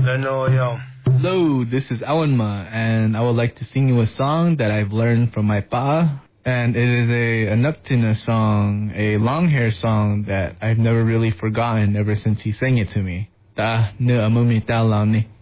Hello, this is Awanma, and I would like to sing you a song that I've learned from my pa. And it is a Nuptina song, a long hair song that I've never really forgotten ever since he sang it to me. Ta ne amumi ta lao ni.